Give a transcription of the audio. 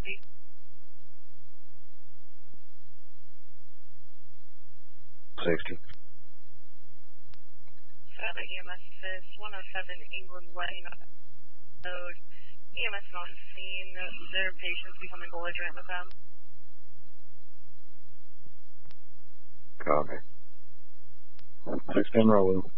safety. 60. EMS is 107 England Way Road. EMS is on scene. Their patients becoming belligerent with them. Copy. 16 rolling.